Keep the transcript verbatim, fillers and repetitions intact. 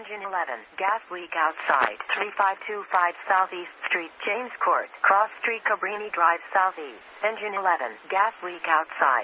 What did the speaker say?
Engine eleven, gas leak outside, three five two five Southeast Street, James Court, Cross Street, Cabrini Drive, Southeast. Engine eleven, gas leak outside.